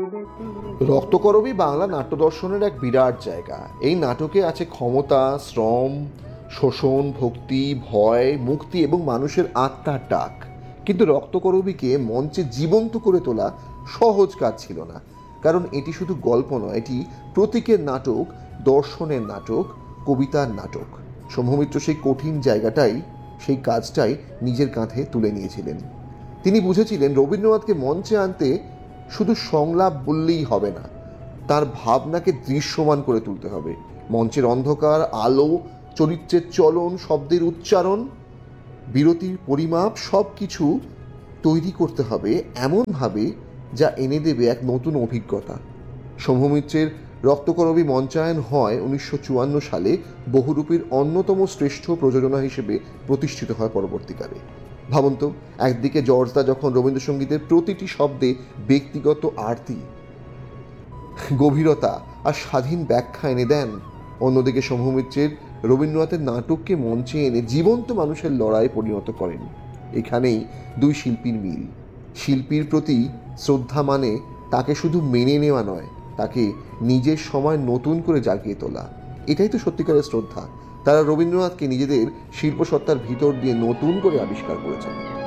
রক্তকরবী বাংলা নাট্য দর্শনের এক বিরাট জায়গা। এই নাটকে আছে ক্ষমতা, শ্রম, শোষণ, ভক্তি, ভয়, মুক্তি এবং মানুষের আত্মার ডাক। কিন্তু রক্তকরবীকে মঞ্চে জীবন্ত করে তোলা সহজ কাজ ছিল না, কারণ এটি শুধু গল্প নয়, এটি প্রতীকের নাটক, দর্শনের নাটক, কবিতার নাটক। শম্ভু সেই কঠিন জায়গাটাই, সেই কাজটাই নিজের কাঁধে তুলে নিয়েছিলেন। তিনি বুঝেছিলেন রবীন্দ্রনাথকে মঞ্চে আনতে শুধু সংলাপ বললেই হবে না, তার ভাবনাকে দৃশ্যমান করে তুলতে হবে। মঞ্চের অন্ধকার, আলো, চরিত্রের চলন, শব্দের উচ্চারণ, বিরতির পরিমাপ সব কিছু তৈরি করতে হবে এমনভাবে যা এনে দেবে এক নতুন অভিজ্ঞতা। শম্ভু মিত্রের রক্তকরবী মঞ্চায়ন হয় 1954 সালে, বহুরূপীর অন্যতম শ্রেষ্ঠ প্রযোজনা হিসেবে প্রতিষ্ঠিত হয় পরবর্তীকালে। ভাবুন তো, একদিকে জর্জদা যখন রবীন্দ্রসঙ্গীতের প্রতিটি শব্দে ব্যক্তিগত আরতি, গভীরতা আর স্বাধীন ব্যাখ্যা এনে দেন, অন্যদিকে শম্ভু মিত্রের রবীন্দ্রনাথের নাটককে মঞ্চে এনে জীবন্ত মানুষের লড়াইয়ে পরিণত করেন। এখানেই দুই শিল্পীর মিল। শিল্পীর প্রতি শ্রদ্ধা মানে তাকে শুধু মেনে নেওয়া নয়, তাকে নিজের সময় নতুন করে জাগিয়ে তোলা। এটাই তো সত্যিকারের শ্রদ্ধা। তারা রবীন্দ্রনাথকে নিজেদের শিল্পসত্তার ভিতর দিয়ে নতুন করে আবিষ্কার করেছেন।